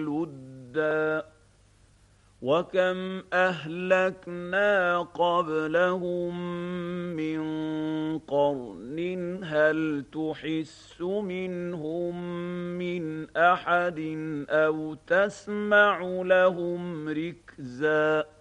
لُدًّا وَكَمْ أَهْلَكْنَا قَبْلَهُم مِّن قَرْنٍ هَلْ تُحِسُّ مِنْهُم مِّنْ أَحَدٍ أَوْ تَسْمَعُ لَهُمْ رِكْزًا